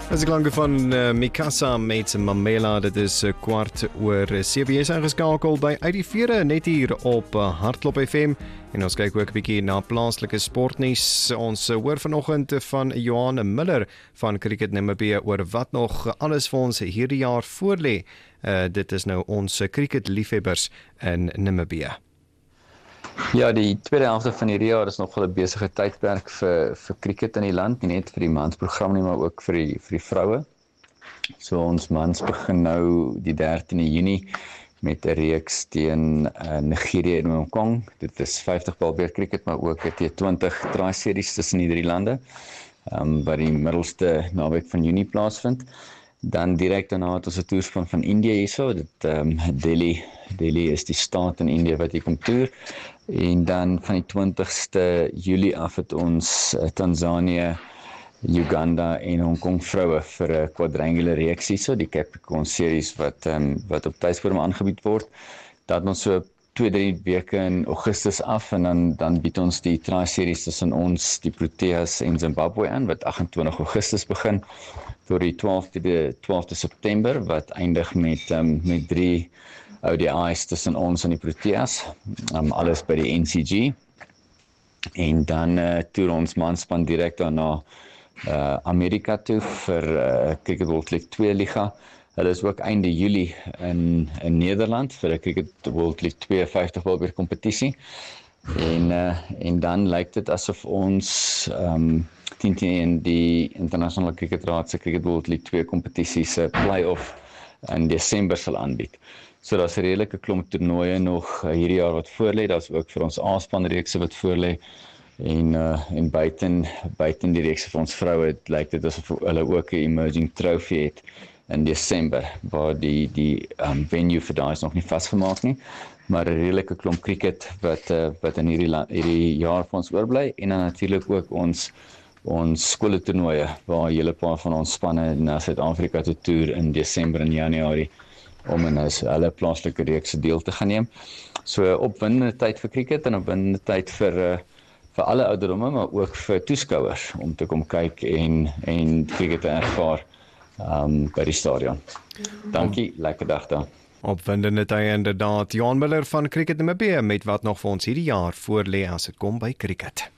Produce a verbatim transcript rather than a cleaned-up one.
As ek klanke van uh, Mikasa met Mamela, dit is uh, kwart oor C B S ingeskakel by Uit die Vere, net hier op uh, Hartklop F M. En ons kyk ook 'n bietjie na plaaslike sportnuus. Ons uh, hoor vanoggend van Johan Miller van Cricket Namibia oor wat nog alles vir ons hierdie jaar voorlê. Uh, dit is nou ons cricket liefhebbers in Namibia. Ja, die tweede helfte van hierdie jaar is nog wel 'n besige tydperk vir vir cricket in die land, nie net vir die mansprogram nie, maar ook vir die vir die vroue. So ons mans begin nou die dertiende Junie met 'n reeks teen uh, Nigerië en Hong Kong. Dit is vyftig balbeer cricket, maar ook 'n T twintig draai-series tussen die drie lande, um, wat die middelste naweek van Junie plaasvind. Dan direk daarna het ons 'n toerspan van Indië hierso, dit um, Delhi, Delhi is die staat in Indië wat hier kom toer. En dan van die twintigste Julie af het ons uh, Tanzanië, Uganda en Hong Kong vroue vir 'n quadrangular reeks hierso, die Capricorn series wat um, wat op tydsvorm aangebied word. Dat ons so twee drie weke in Augustus af en dan dan bied ons die tri-series tussen ons, die Proteas en Zimbabwe aan wat agt en twintig Augustus begin tot die twaalfde September wat eindig met um, met drie O D I's tussen ons en die Proteas, um, alles by die N C G. En dan uh, toer ons manspan direk daarna uh, Amerika toe vir uh, Cricket World League twee liga. Hulle is ook einde Julie in in Nederland vir 'n Cricket World League twee vyftig balbeer kompetisie. En uh, en dan lyk dit asof ons um, teen die internasionale cricketraad se Cricket World League twee kompetisie se play-off in Desember sal aanbied. So daar's 'n redelike klomp toernooie nog uh, hierdie jaar wat voorlê. Daar's ook vir ons A-spanreekse wat voorlê. En uh, en buiten buiten die reekse vir ons vroue lyk dit asof hulle ook 'n emerging trophy het in Desember, waar die die um, venue vir daai is nog nie vasgemaak nie, maar 'n redelike klomp cricket wat uh, wat in hierdie hierdie jaar vir ons oorbly. En dan natuurlik ook ons ons skooltoernooie waar 'n hele paar van ons spanne na Suid-Afrika toe toer in Desember en Januarie om in hulle plaaslike reekse deel te gaan neem. So opwindende tyd vir cricket en opwindende tyd vir uh, vir alle ouderdomme, maar ook vir toeskouers om te kom kyk en en cricket te ervaar um, by die stadion. Dankie, lekker dag daar. Opwindende tyd inderdaad. Johan Miller van Cricket Namibia met wat nog vir ons hierdie jaar voorlê as dit kom by cricket.